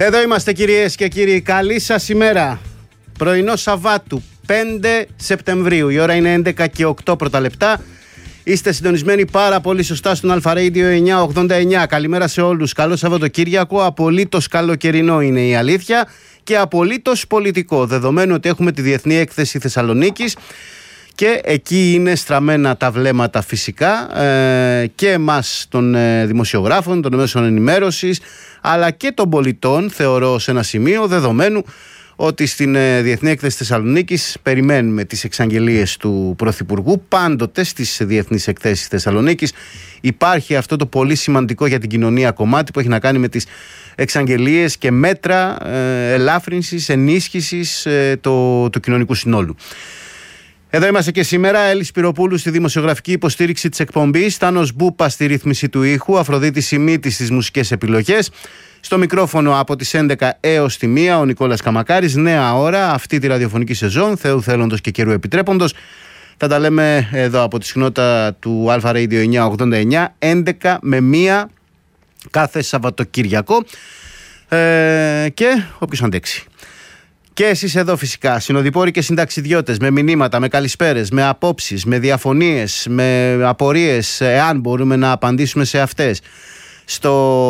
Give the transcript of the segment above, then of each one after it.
Εδώ είμαστε κυρίες και κύριοι, καλή σας ημέρα. Πρωινό Σαββάτου, 5 Σεπτεμβρίου, η ώρα είναι 11 και 8 πρώτα λεπτά. Είστε συντονισμένοι πάρα πολύ σωστά στον Αλφα Radio 989. Καλημέρα σε όλους, καλό Σαββατοκύριακο. Απολύτως καλοκαιρινό είναι η αλήθεια και απολύτως πολιτικό, δεδομένου ότι έχουμε τη Διεθνή Έκθεση Θεσσαλονίκης και εκεί είναι στραμμένα τα βλέμματα φυσικά και εμάς των δημοσιογράφων, των μέσων ενημέρωσης, αλλά και των πολιτών, θεωρώ, σε ένα σημείο, δεδομένου ότι στην Διεθνή Έκθεση Θεσσαλονίκης περιμένουμε τις εξαγγελίες του Πρωθυπουργού. Πάντοτε στις Διεθνείς Εκθέσεις Θεσσαλονίκης υπάρχει αυτό το πολύ σημαντικό για την κοινωνία κομμάτι που έχει να κάνει με τις εξαγγελίες και μέτρα ελάφρυνσης, ενίσχυσης του κοινωνικού συνόλου. Εδώ είμαστε και σήμερα. Έλλη Σπυροπούλου στη δημοσιογραφική υποστήριξη της εκπομπής, Τάνος Μπούπα στη ρύθμιση του ήχου, Αφροδίτη Σιμίτη στις μουσικές επιλογές. Στο μικρόφωνο από τις 11 έως τη 1 ο Νικόλας Καμακάρης. Νέα ώρα αυτή τη ραδιοφωνική σεζόν, Θεού θέλοντος και καιρού επιτρέποντος. Θα τα λέμε εδώ από τη συχνότητα του Αλφα Radio 989, 11 με 1 κάθε Σαββατοκύριακο και όποιος αντέξει. Και εσείς εδώ φυσικά, συνοδοιπόροι και συνταξιδιώτες, με μηνύματα, με καλησπέρες, με απόψεις, με διαφωνίες, με απορίες, εάν μπορούμε να απαντήσουμε σε αυτές. Στο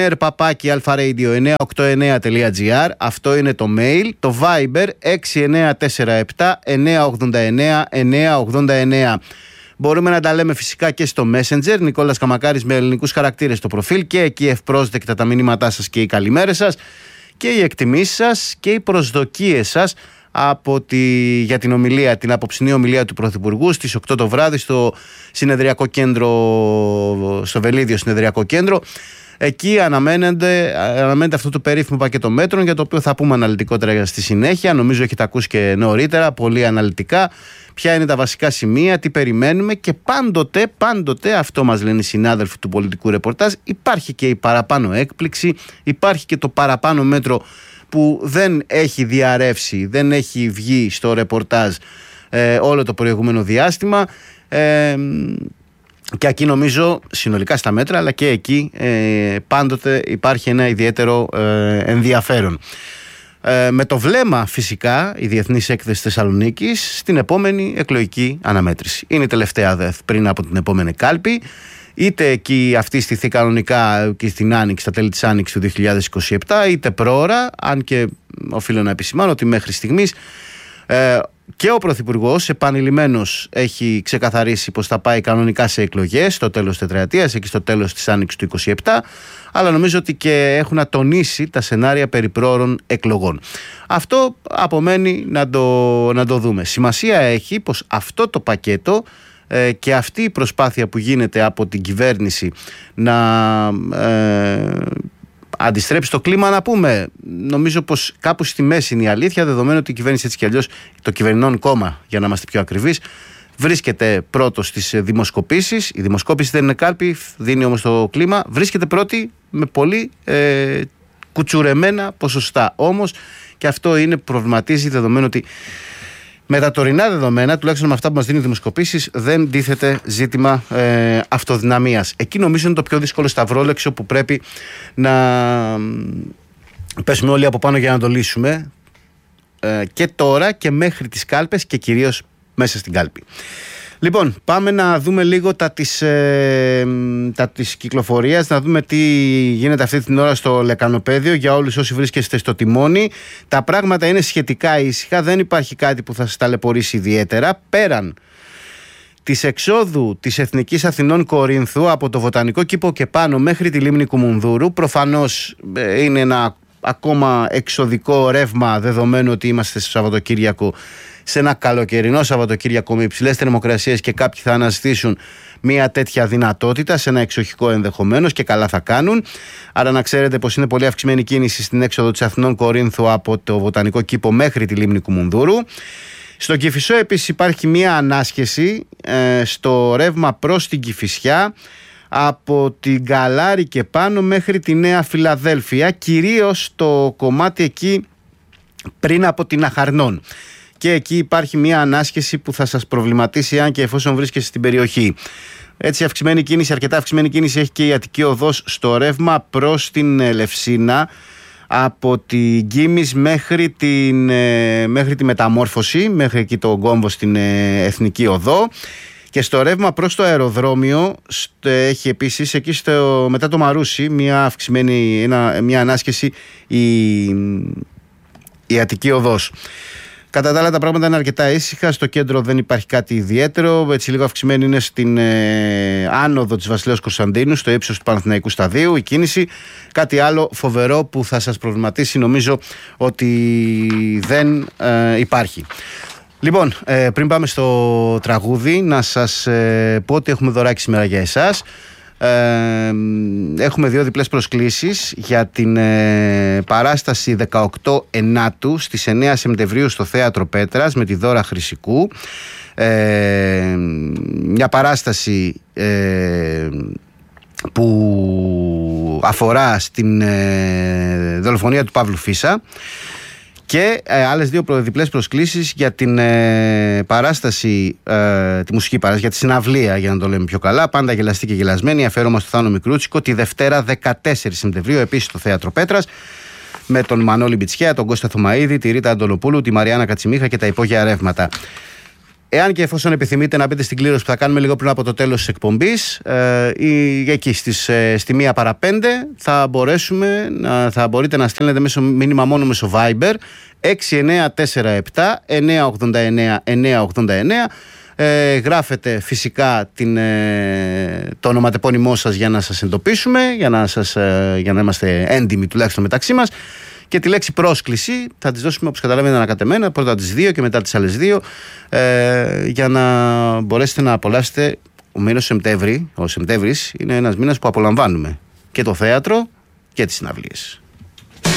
onair@alfaradio989.gr, αυτό είναι το mail, το Viber 6947 989 989. Μπορούμε να τα λέμε φυσικά και στο Messenger, Νικόλας Καμακάρης με ελληνικούς χαρακτήρες στο προφίλ, και εκεί ευπρόσδεκτα τα μηνύματά σας και οι καλημέρες σας και οι εκτιμήσεις σας και οι προσδοκίες σας για την ομιλία, την απόψινή ομιλία του Πρωθυπουργού στις 8 το βράδυ στο συνεδριακό κέντρο, στο Βελίδιο Συνεδριακό Κέντρο. Εκεί αναμένεται αυτό το περίφημο πακέτο μέτρων, για το οποίο θα πούμε αναλυτικότερα στη συνέχεια. Νομίζω έχετε ακούσει και νωρίτερα, πολύ αναλυτικά, ποια είναι τα βασικά σημεία, τι περιμένουμε, και πάντοτε αυτό μας λένε οι συνάδελφοι του πολιτικού ρεπορτάζ, υπάρχει και η παραπάνω έκπληξη, υπάρχει και το παραπάνω μέτρο που δεν έχει διαρρεύσει, δεν έχει βγει στο ρεπορτάζ όλο το προηγούμενο διάστημα, και εκεί νομίζω συνολικά στα μέτρα, αλλά και εκεί πάντοτε υπάρχει ένα ιδιαίτερο ενδιαφέρον. Με το βλέμμα φυσικά η Διεθνής Έκθεση Θεσσαλονίκης στην επόμενη εκλογική αναμέτρηση. Είναι η τελευταία ΔΕΘ πριν από την επόμενη κάλπη. Είτε εκεί αυτή στηθεί κανονικά και στην Άνοιξη, στα τέλη της Άνοιξης του 2027, είτε πρόωρα, αν και οφείλω να επισημάνω ότι μέχρι στιγμής και ο Πρωθυπουργός επανειλημμένος έχει ξεκαθαρίσει πως θα πάει κανονικά σε εκλογές στο τέλος της τετραετίας, εκεί στο τέλος της Άνοιξης του 2027, αλλά νομίζω ότι και έχουν ατονίσει τα σενάρια περί πρόωρων εκλογών. Αυτό απομένει να το δούμε. Σημασία έχει πως αυτό το πακέτο και αυτή η προσπάθεια που γίνεται από την κυβέρνηση να αντιστρέψει το κλίμα, να πούμε, νομίζω πως κάπου στη μέση είναι η αλήθεια, δεδομένου ότι η κυβέρνηση έτσι κι αλλιώς, το κυβερνών κόμμα για να είμαστε πιο ακριβείς, βρίσκεται πρώτο στις δημοσκοπήσεις. Η δημοσκόπηση δεν είναι κάλπη, δίνει όμως το κλίμα, βρίσκεται πρώτη με πολύ κουτσουρεμένα ποσοστά. Όμως και αυτό προβληματίζει, δεδομένου ότι με τα τωρινά δεδομένα, τουλάχιστον με αυτά που μας δίνουν οι δημοσκοπήσεις, δεν τίθεται ζήτημα αυτοδυναμίας. Εκεί νομίζω είναι το πιο δύσκολο σταυρόλεξο που πρέπει να πέσουμε όλοι από πάνω για να το λύσουμε, και τώρα και μέχρι τις κάλπες και κυρίως μέσα στην κάλπη. Λοιπόν, πάμε να δούμε λίγο τα της κυκλοφορίας, να δούμε τι γίνεται αυτή την ώρα στο Λεκανοπαίδιο. Για όλους όσοι βρίσκεστε στο τιμόνι, τα πράγματα είναι σχετικά ήσυχα, δεν υπάρχει κάτι που θα σας ταλαιπωρήσει ιδιαίτερα. Πέραν της εξόδου της Εθνικής Αθηνών Κορίνθου από το Βοτανικό Κήπο και πάνω μέχρι τη λίμνη Κουμουνδούρου, προφανώς είναι ένα ακόμα εξωδικό ρεύμα, δεδομένου ότι είμαστε στο Σαββατοκύριακο, σε ένα καλοκαιρινό Σαββατοκύριακο με υψηλές θερμοκρασίες, και κάποιοι θα αναζητήσουν μια τέτοια δυνατότητα σε ένα εξοχικό ενδεχομένως, και καλά θα κάνουν. Άρα να ξέρετε πως είναι πολύ αυξημένη κίνηση στην έξοδο της Αθηνών Κορίνθου από το Βοτανικό Κήπο μέχρι τη λίμνη Κουμουνδούρου. Στο Κηφισό επίσης υπάρχει μια ανάσχεση στο ρεύμα προς την Κηφισιά, από την Καλάρη και πάνω μέχρι τη Νέα Φιλαδέλφια, κυρίως το κομμάτι εκεί πριν από την Αχαρνών. Και εκεί υπάρχει μια ανάσχεση που θα σας προβληματίσει αν και εφόσον βρίσκεστε στην περιοχή. Έτσι αυξημένη κίνηση, αρκετά αυξημένη κίνηση έχει και η Αττική Οδός στο ρεύμα προς την Ελευσίνα, από την Γκίμης μέχρι τη Μεταμόρφωση, μέχρι εκεί το Γκόμβο στην Εθνική Οδό. Και στο ρεύμα προς το αεροδρόμιο έχει επίσης εκεί μετά το Μαρούσι μια ανάσχεση η Αττική Οδός. Κατά τα άλλα τα πράγματα είναι αρκετά ήσυχα. Στο κέντρο δεν υπάρχει κάτι ιδιαίτερο. Έτσι λίγο αυξημένη είναι στην άνοδο της Βασιλέως Κωνσταντίνου, στο ύψος του Παναθηναϊκού Σταδίου η κίνηση. Κάτι άλλο φοβερό που θα σας προβληματίσει νομίζω ότι δεν υπάρχει. Λοιπόν, πριν πάμε στο τραγούδι, να σας πω ότι έχουμε δωράκι σήμερα για εσάς. Έχουμε 2 διπλές προσκλήσεις για την παράσταση 18 Ενάτου στις 9 Σεπτεμβρίου στο Θέατρο Πέτρας με τη Δώρα Χρυσικού. Μια παράσταση που αφορά στην δολοφονία του Παύλου Φίσα. Και άλλες 2 διπλές προσκλήσεις για την παράσταση, τη μουσική παράσταση, για τη συναυλία, για να το λέμε πιο καλά. Πάντα γελαστή και γελασμένη, αφιέρωμα στο Θάνο Μικρούτσικο, τη Δευτέρα 14 Σεπτεμβρίου, επίσης στο Θέατρο Πέτρας, με τον Μανώλη Μπιτσιά, τον Κώστα Θωμαίδη, τη Ρίτα Αντωνοπούλου, τη Μαριάννα Κατσιμίχα και τα υπόγεια ρεύματα. Εάν και εφόσον επιθυμείτε να μπείτε στην κλήρωση που θα κάνουμε λίγο πριν από το τέλος της εκπομπής, εκεί στη 1 παρά 5 θα μπορείτε να στέλνετε μήνυμα μόνο μέσω Viber 6947 989 989. Γράφετε φυσικά το ονοματεπώνυμό σας για να σας εντοπίσουμε, για να είμαστε έντιμοι τουλάχιστον μεταξύ μας. Και τη λέξη πρόσκληση θα τις δώσουμε, όπως καταλαβαίνετε, ανακατεμένα. Πρώτα τις 2 και μετά τις άλλες 2, για να μπορέσετε να απολαύσετε. Ο μήνος Σεπτέμβρης είναι ένας μήνας που απολαμβάνουμε και το θέατρο και τις συναυλίες.